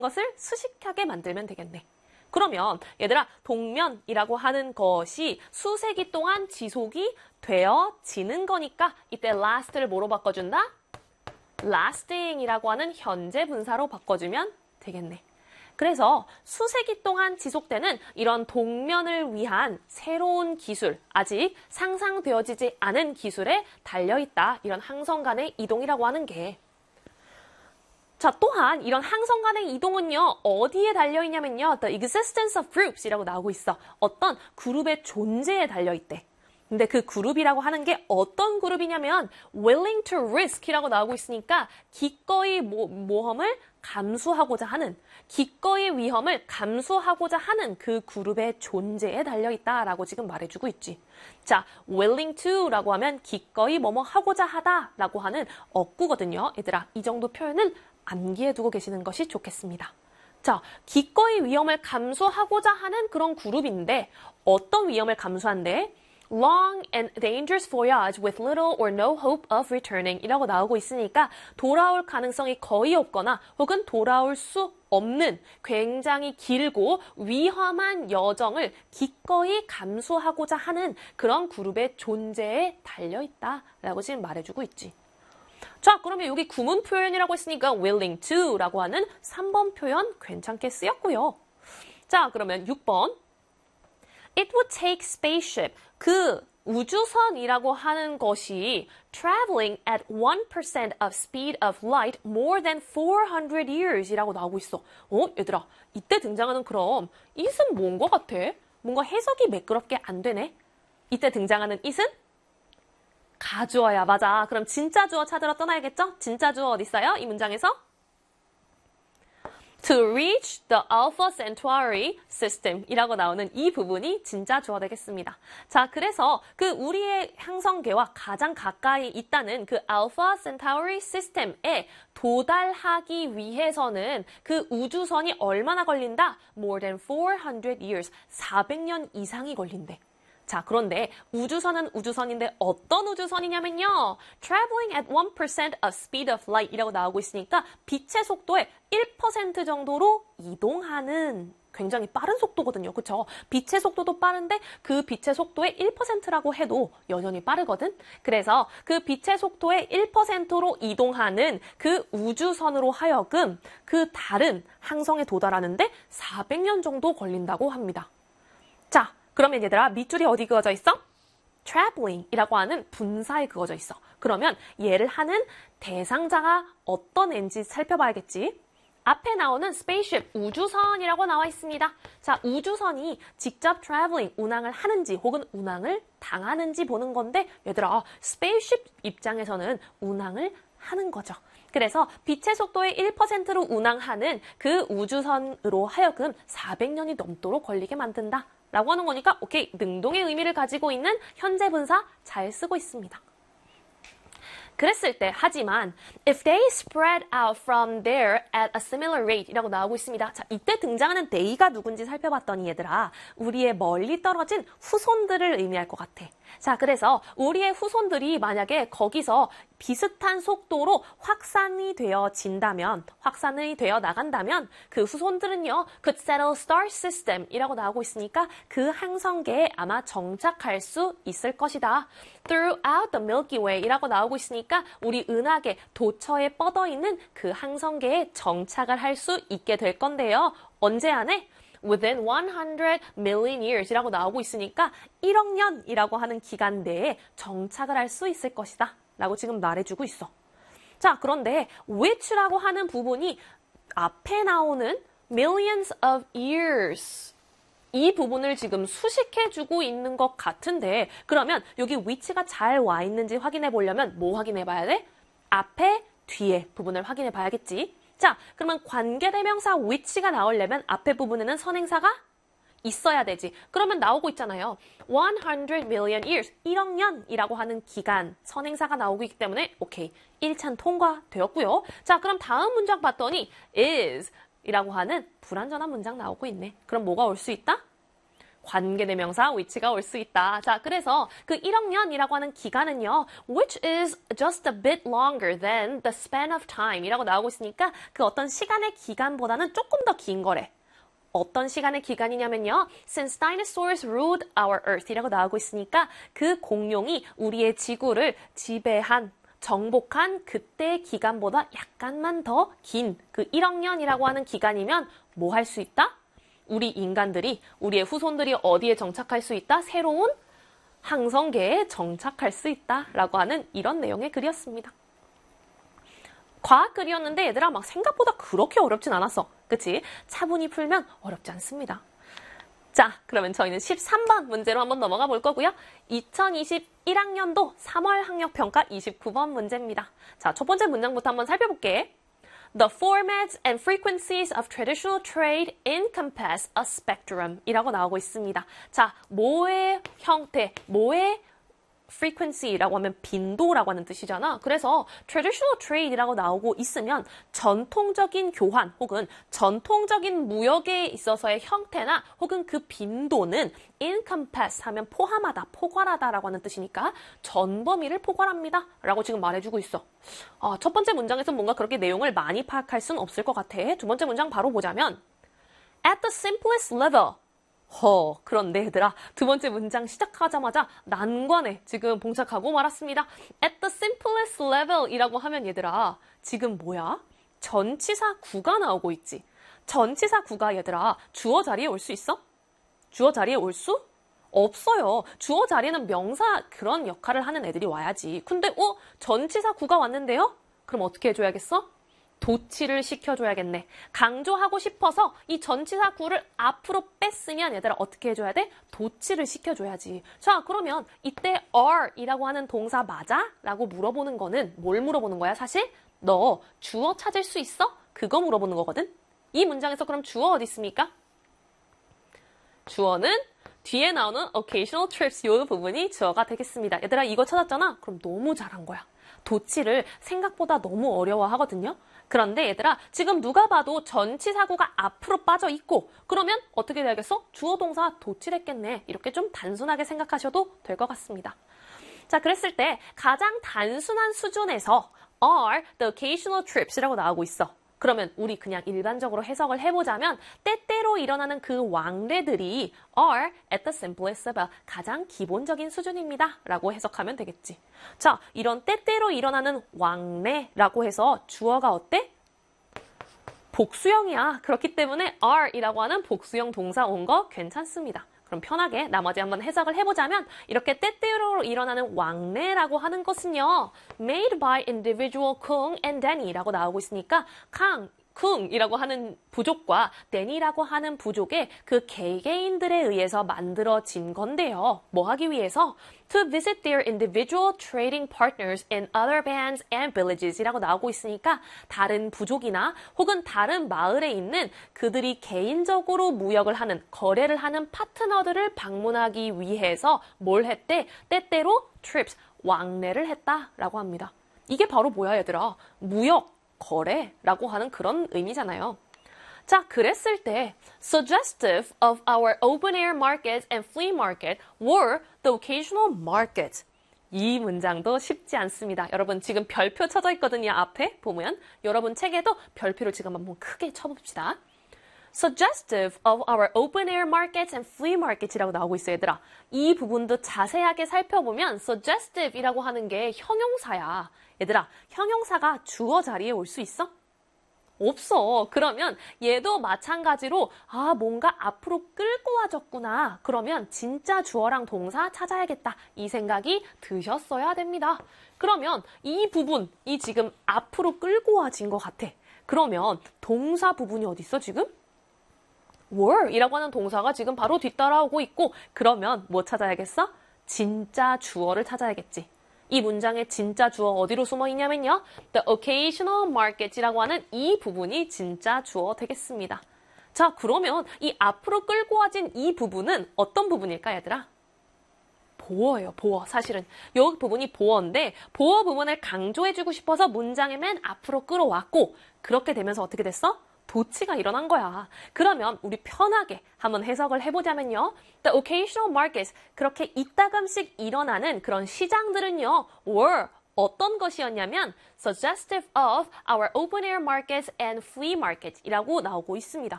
것을 수식하게 만들면 되겠네. 그러면 얘들아 동면이라고 하는 것이 수세기 동안 지속이 되어지는 거니까 이때 last를 뭐로 바꿔준다? lasting이라고 하는 현재 분사로 바꿔주면 되겠네. 그래서 수세기 동안 지속되는 이런 동면을 위한 새로운 기술, 아직 상상되어지지 않은 기술에 달려있다. 이런 항성 간의 이동이라고 하는 게. 자, 또한 이런 항성 간의 이동은요, 어디에 달려있냐면요, the existence of groups 이라고 나오고 있어. 어떤 그룹의 존재에 달려있대. 근데 그 그룹이라고 하는 게 어떤 그룹이냐면 willing to risk 이라고 나오고 있으니까 기꺼이 모험을 감수하고자 하는, 기꺼이 위험을 감수하고자 하는 그 그룹의 존재에 달려있다라고 지금 말해주고 있지. 자, willing to라고 하면 기꺼이 뭐뭐 하고자 하다라고 하는 어구거든요. 얘들아, 이 정도 표현은 암기해 두고 계시는 것이 좋겠습니다. 자, 기꺼이 위험을 감수하고자 하는 그런 그룹인데 어떤 위험을 감수한대? Long and dangerous voyage with little or no hope of returning 이라고 나오고 있으니까 돌아올 가능성이 거의 없거나 혹은 돌아올 수 없는 굉장히 길고 위험한 여정을 기꺼이 감수하고자 하는 그런 그룹의 존재에 달려있다라고 지금 말해주고 있지. 자, 그러면 여기 구문 표현이라고 했으니까 willing to라고 하는 3번 표현 괜찮게 쓰였고요. 자, 그러면 6번. It would take spaceship. 그 우주선이라고 하는 것이 traveling at 1% of speed of light more than 400 years 이라고 나오고 있어. 얘들아, 이때 등장하는 그럼 it은 뭔 것 같아? 뭔가 해석이 매끄럽게 안 되네. 이때 등장하는 it은 가주어야. 맞아. 그럼 진짜 주어 찾으러 떠나야겠죠? 진짜 주어 어디 있어요? 이 문장에서? To reach the Alpha Centauri system 이라고 나오는 이 부분이 진짜 주어 되겠습니다. 자, 그래서 그 우리의 항성계와 가장 가까이 있다는 그 Alpha Centauri system에 도달하기 위해서는 그 우주선이 얼마나 걸린다? More than 400 years, 400년 이상이 걸린대. 자, 그런데 우주선은 우주선인데 어떤 우주선이냐면요. Traveling at 1% of speed of light 이라고 나오고 있으니까 빛의 속도의 1% 정도로 이동하는 굉장히 빠른 속도거든요. 그쵸? 빛의 속도도 빠른데 그 빛의 속도의 1%라고 해도 여전히 빠르거든. 그래서 그 빛의 속도의 1%로 이동하는 그 우주선으로 하여금 그 다른 항성에 도달하는데 400년 정도 걸린다고 합니다. 자, 그러면 얘들아, 밑줄이 어디 그어져 있어? traveling이라고 하는 분사에 그어져 있어. 그러면 얘를 하는 대상자가 어떤 애인지 살펴봐야겠지. 앞에 나오는 spaceship, 우주선이라고 나와 있습니다. 자, 우주선이 직접 traveling, 운항을 하는지 혹은 운항을 당하는지 보는 건데 얘들아, spaceship 입장에서는 운항을 하는 거죠. 그래서 빛의 속도의 1%로 운항하는 그 우주선으로 하여금 400년이 넘도록 걸리게 만든다. 라고 하는 거니까 오케이, 능동의 의미를 가지고 있는 현재 분사 잘 쓰고 있습니다. 그랬을 때 하지만 if they spread out from there at a similar rate 이라고 나오고 있습니다. 자, 이때 등장하는 they가 누군지 살펴봤더니 얘들아, 우리의 멀리 떨어진 후손들을 의미할 것 같아. 자, 그래서 우리의 후손들이 만약에 거기서 비슷한 속도로 확산이 되어진다면, 확산이 되어 나간다면 그 후손들은요, could settle star system 이라고 나오고 있으니까 그 항성계에 아마 정착할 수 있을 것이다. Throughout the Milky Way 이라고 나오고 있으니까 우리 은하계 도처에 뻗어있는 그 항성계에 정착을 할 수 있게 될 건데요. 언제 안에? Within 100 million years 이라고 나오고 있으니까 1억 년이라고 하는 기간 내에 정착을 할 수 있을 것이다 라고 지금 말해주고 있어. 자, 그런데 which라고 하는 부분이 앞에 나오는 millions of years 이 부분을 지금 수식해주고 있는 것 같은데, 그러면 여기 which가 잘 와 있는지 확인해 보려면 뭐 확인해 봐야 돼? 앞에, 뒤에 부분을 확인해 봐야겠지. 자, 그러면 관계대명사 which가 나오려면 앞에 부분에는 선행사가 있어야 되지. 그러면 나오고 있잖아요. 100 million years, 1억 년이라고 하는 기간, 선행사가 나오고 있기 때문에 오케이, 1찬 통과되었고요. 자, 그럼 다음 문장 봤더니 is 이라고 하는 불완전한 문장 나오고 있네. 그럼 뭐가 올 수 있다? 관계대명사 위치가 올 수 있다. 자, 그래서 그 1억 년이라고 하는 기간은요, which is just a bit longer than the span of time 이라고 나오고 있으니까 그 어떤 시간의 기간보다는 조금 더 긴 거래. 어떤 시간의 기간이냐면요, since dinosaurs ruled our earth 이라고 나오고 있으니까 그 공룡이 우리의 지구를 지배한 정복한 그때의 기간보다 약간만 더 긴 그 1억 년이라고 하는 기간이면 뭐 할 수 있다? 우리 인간들이, 우리의 후손들이 어디에 정착할 수 있다? 새로운 항성계에 정착할 수 있다라고 하는 이런 내용의 글이었습니다. 과학 글이었는데 얘들아 막 생각보다 그렇게 어렵진 않았어. 그치? 차분히 풀면 어렵지 않습니다. 자, 그러면 저희는 13번 문제로 한번 넘어가 볼 거고요. 2021학년도 3월 학력평가 29번 문제입니다. 자, 첫 번째 문장부터 한번 살펴볼게. The formats and frequencies of traditional trade encompass a spectrum 이라고 나오고 있습니다. 자, 뭐의 형태, 뭐의 frequency라고 하면 빈도라고 하는 뜻이잖아. 그래서 traditional trade이라고 나오고 있으면 전통적인 교환 혹은 전통적인 무역에 있어서의 형태나 혹은 그 빈도는 encompass 하면 포함하다, 포괄하다라고 하는 뜻이니까 전 범위를 포괄합니다. 라고 지금 말해주고 있어. 첫 번째 문장에서 뭔가 그렇게 내용을 많이 파악할 수는 없을 것 같아. 두 번째 문장 바로 보자면 at the simplest level 그런데 얘들아 두 번째 문장 시작하자마자 난관에 지금 봉착하고 말았습니다. At the simplest level 이라고 하면 얘들아 지금 뭐야? 전치사 구가 나오고 있지. 전치사 구가 얘들아 주어 자리에 올 수 있어? 주어 자리에 올 수? 없어요. 주어 자리에는 명사 그런 역할을 하는 애들이 와야지. 근데 전치사 구가 왔는데요? 그럼 어떻게 해줘야겠어? 도치를 시켜줘야겠네. 강조하고 싶어서 이 전치사 구를 앞으로 뺐으면 얘들아 어떻게 해줘야 돼? 도치를 시켜줘야지. 자, 그러면 이때 are이라고 하는 동사 맞아? 라고 물어보는 거는 뭘 물어보는 거야? 사실 너 주어 찾을 수 있어? 그거 물어보는 거거든. 이 문장에서 그럼 주어 어디 있습니까? 주어는 뒤에 나오는 occasional trips 이 부분이 주어가 되겠습니다. 얘들아 이거 찾았잖아? 그럼 너무 잘한 거야. 도치를 생각보다 너무 어려워하거든요. 그런데 얘들아 지금 누가 봐도 전치사구가 앞으로 빠져 있고 그러면 어떻게 돼야겠어? 주어 동사 도치됐겠네. 이렇게 좀 단순하게 생각하셔도 될 것 같습니다. 자, 그랬을 때 가장 단순한 수준에서 are the occasional trips이라고 나오고 있어. 그러면 우리 그냥 일반적으로 해석을 해보자면 때때로 일어나는 그 왕래들이 are at the simplest level, 가장 기본적인 수준입니다. 라고 해석하면 되겠지. 자, 이런 때때로 일어나는 왕래라고 해서 주어가 어때? 복수형이야. 그렇기 때문에 are이라고 하는 복수형 동사 온 거 괜찮습니다. 그럼 편하게 나머지 한번 해석을 해보자면 이렇게 때때로 일어나는 왕래라고 하는 것은요. made by individual Kung and Danny라고 나오고 있으니까 쿵이라고 하는 부족과 데니라고 하는 부족의 그 개개인들에 의해서 만들어진 건데요. 뭐 하기 위해서? To visit their individual trading partners in other bands and villages 이라고 나오고 있으니까 다른 부족이나 혹은 다른 마을에 있는 그들이 개인적으로 무역을 하는, 거래를 하는 파트너들을 방문하기 위해서 뭘 했대? 때때로 trips, 왕래를 했다라고 합니다. 이게 바로 뭐야 얘들아? 무역. 거래라고 하는 그런 의미잖아요. 자, 그랬을 때 suggestive of our open-air markets and flea market were the occasional markets. 이 문장도 쉽지 않습니다. 여러분 지금 별표 쳐져 있거든요. 앞에 보면 여러분 책에도 별표를 지금 한번 크게 쳐봅시다. Suggestive of our open-air markets and flea markets이라고 나오고 있어요, 얘들아. 이 부분도 자세하게 살펴보면 suggestive이라고 하는 게 형용사야. 얘들아, 형용사가 주어 자리에 올 수 있어? 없어. 그러면 얘도 마찬가지로 뭔가 앞으로 끌고 와졌구나. 그러면 진짜 주어랑 동사 찾아야겠다. 이 생각이 드셨어야 됩니다. 그러면 이 부분이 지금 앞으로 끌고 와진 것 같아. 그러면 동사 부분이 어디 있어 지금? were이라고 하는 동사가 지금 바로 뒤따라오고 있고 그러면 뭐 찾아야겠어? 진짜 주어를 찾아야겠지. 이 문장의 진짜 주어 어디로 숨어 있냐면요. The occasional market이라고 하는 이 부분이 진짜 주어 되겠습니다. 자, 그러면 이 앞으로 끌고 와진 이 부분은 어떤 부분일까, 얘들아? 보어예요, 보어. 사실은 이 부분이 보어인데 보어 부분을 강조해주고 싶어서 문장의 맨 앞으로 끌어왔고 그렇게 되면서 어떻게 됐어? 도치가 일어난 거야. 그러면 우리 편하게 한번 해석을 해보자면요. The occasional markets, 그렇게 이따금씩 일어나는 그런 시장들은요, were 어떤 것이었냐면 suggestive of our open air markets and flea markets 이라고 나오고 있습니다.